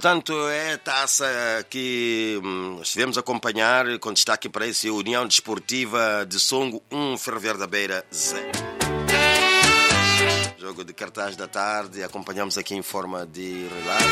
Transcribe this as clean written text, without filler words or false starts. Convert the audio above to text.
Portanto, é a taça que estivemos a acompanhar com destaque para esse União Desportiva de Songo 1, Ferroviário da Beira 0. Jogo de cartaz da tarde, acompanhamos aqui em forma de relato.